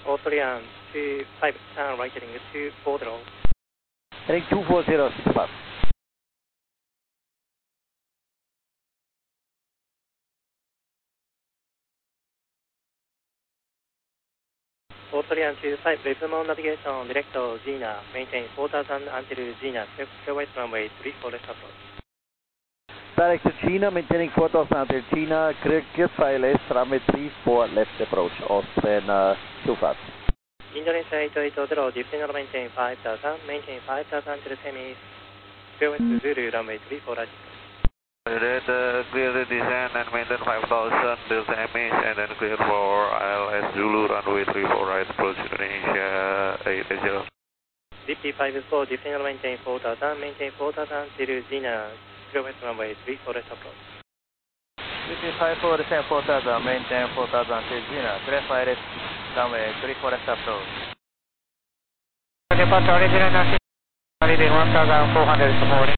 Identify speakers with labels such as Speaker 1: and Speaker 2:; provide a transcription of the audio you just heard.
Speaker 1: Australian 25, turn right heading 240.
Speaker 2: Heading 240, 65.
Speaker 1: Australian 25, left mode navigation, direct Gina, maintain 4000 until Gina, clear white runway 34 left approach.
Speaker 2: Direct to Gina, maintaining 4000 until Gina, clear 5 left, runway 34 left approach, Austrian 25.
Speaker 1: Indonesia 8880, descend maintain 5000, maintain 5000 until 10 minutes, clear white to Zulu, runway 34 right.
Speaker 3: Clear the descent and maintain 5000 till 10 minutes and then clear for ILS Zulu runway 34 right approach Indonesia 880.
Speaker 1: DP54, descend maintain 4000, maintain 4000 till Gina, clear west runway 34 left approach.
Speaker 4: DP54, descend 4000, maintain 4000 till Gina, clear 5 left runway 34 left approach. Departure original 1400 supporting.